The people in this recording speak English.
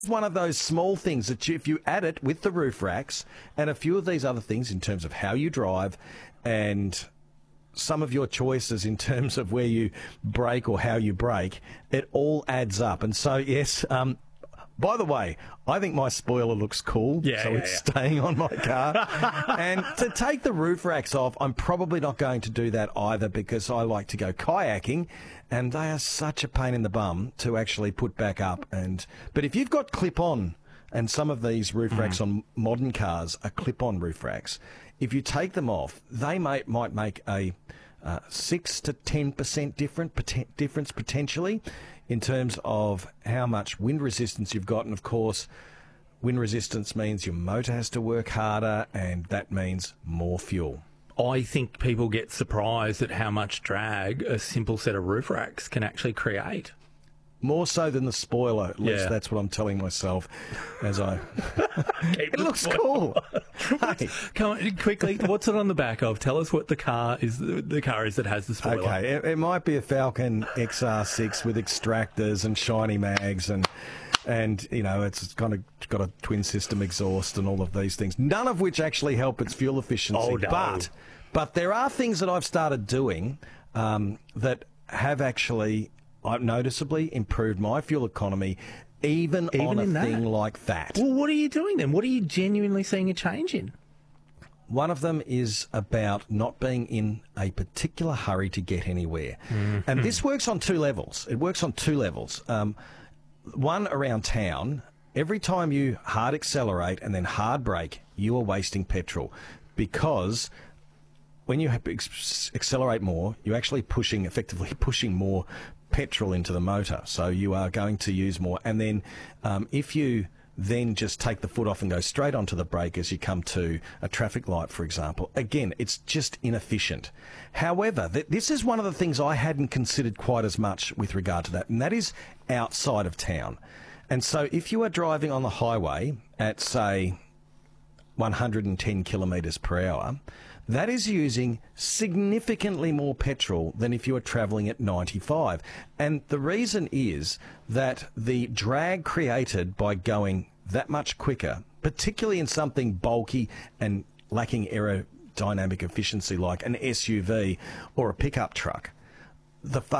one of those small things that if you add it with the roof racks and a few of these other things in terms of how you drive and some of your choices in terms of where you brake or how you brake, it all adds up. And so, yes, by the way, I think my spoiler looks cool, it's staying on my car. And to take the roof racks off, I'm probably not going to do that either because I like to go kayaking, and they are such a pain in the bum to actually put back up. But if you've got clip-on, and some of these roof racks on modern cars are clip-on roof racks, if you take them off, they might make a 6 to 10% difference potentially in terms of how much wind resistance you've got. And of course, wind resistance means your motor has to work harder, and that means more fuel. I think people get surprised at how much drag a simple set of roof racks can actually create. More so than the spoiler, at least that's what I'm telling myself as I... It looks cool. Hey. Come on, quickly, what's it on the back of? Tell us what the car is that has the spoiler. Okay, it might be a Falcon XR6 with extractors and shiny mags and you know, it's kind of got a twin system exhaust and all of these things, none of which actually help its fuel efficiency. Oh, no. But there are things that I've started doing that have actually... I've noticeably improved my fuel economy even on a thing like that. Well, what are you doing then? What are you genuinely seeing a change in? One of them is about not being in a particular hurry to get anywhere. Mm-hmm. And this works on two levels. It works on two levels. One, around town, every time you hard accelerate and then hard brake, you are wasting petrol because... when you accelerate more, you're actually effectively pushing more petrol into the motor. So you are going to use more. And then if you then just take the foot off and go straight onto the brake as you come to a traffic light, for example, again, it's just inefficient. However, this is one of the things I hadn't considered quite as much with regard to that, and that is outside of town. And so if you are driving on the highway at, say, 110 kilometres per hour, that is using significantly more petrol than if you were travelling at 95. And the reason is that the drag created by going that much quicker, particularly in something bulky and lacking aerodynamic efficiency like an SUV or a pickup truck, the